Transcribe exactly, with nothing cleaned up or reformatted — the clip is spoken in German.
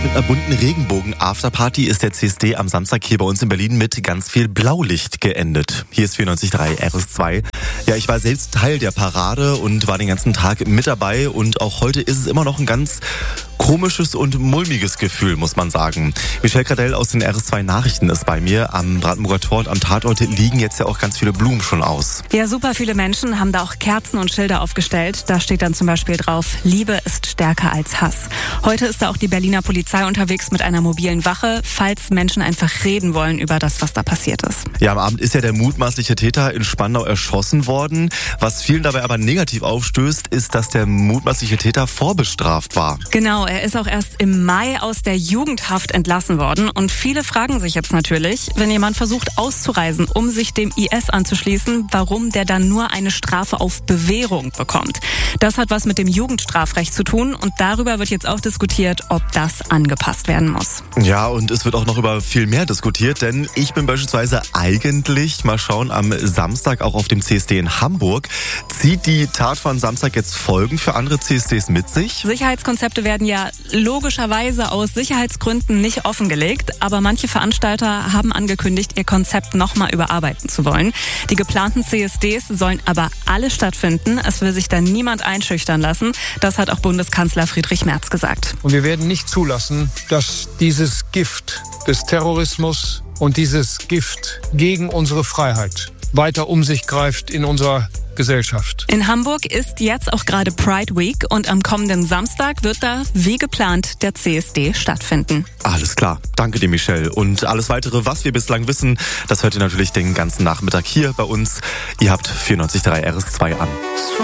Mit einer bunten Regenbogen-Afterparty ist der C S D am Samstag hier bei uns in Berlin mit ganz viel Blaulicht geendet. Hier ist vierundneunzig Komma drei R S zwei. Ja, ich war selbst Teil der Parade und war den ganzen Tag mit dabei. Und auch heute ist es immer noch ein ganz komisches und mulmiges Gefühl, muss man sagen. Michelle Gradell aus den R S zwei Nachrichten ist bei mir. Am Brandenburger Tor und am Tatort liegen jetzt ja auch ganz viele Blumen schon aus. Ja, super viele Menschen haben da auch Kerzen und Schilder aufgestellt. Da steht dann zum Beispiel drauf, Liebe ist stärker als Hass. Heute ist da auch die Berliner Polizei unterwegs mit einer mobilen Wache, falls Menschen einfach reden wollen über das, was da passiert ist. Ja, am Abend ist ja der mutmaßliche Täter in Spandau erschossen worden. Was vielen dabei aber negativ aufstößt, ist, dass der mutmaßliche Täter vorbestraft war. Genau, er ist auch erst im Mai aus der Jugendhaft entlassen worden. Und viele fragen sich jetzt natürlich, wenn jemand versucht auszureisen, um sich dem I S anzuschließen, warum der dann nur eine Strafe auf Bewährung bekommt. Das hat was mit dem Jugendstrafrecht zu tun und darüber wird jetzt auch diskutiert, ob das angepasst werden muss. Ja, und es wird auch noch über viel mehr diskutiert, denn ich bin beispielsweise eigentlich, mal schauen, am Samstag auch auf dem C S D in Hamburg. Zieht die Tat von Samstag jetzt Folgen für andere C S Ds mit sich? Sicherheitskonzepte werden ja logischerweise aus Sicherheitsgründen nicht offengelegt, aber manche Veranstalter haben angekündigt, ihr Konzept nochmal überarbeiten zu wollen. Die geplanten C S Ds sollen aber alle stattfinden. Es will sich da niemand einschüchtern lassen. Das hat auch Bundeskanzler Friedrich Merz gesagt. Und wir werden nicht zulassen, dass dieses Gift des Terrorismus und dieses Gift gegen unsere Freiheit weiter um sich greift in unserer Gesellschaft. In Hamburg ist jetzt auch gerade Pride Week und am kommenden Samstag wird da, wie geplant, der C S D stattfinden. Alles klar. Danke dir, Michelle. Und alles Weitere, was wir bislang wissen, das hört ihr natürlich den ganzen Nachmittag hier bei uns. Ihr habt vierundneunzig Komma drei R S zwei an.